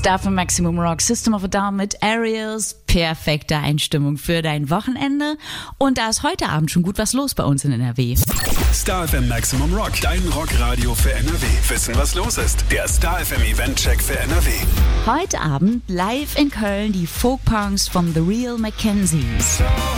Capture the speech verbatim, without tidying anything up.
Star F M Maximum Rock, System of a Down mit Aerials. Perfekte Einstimmung für dein Wochenende. Und da ist heute Abend schon gut was los bei uns in N R W. Star F M Maximum Rock, dein Rockradio für N R W. Wissen, was los ist? Der Star F M Event-Check für N R W. Heute Abend live in Köln die Folk-Punks von The Real Mackenzies.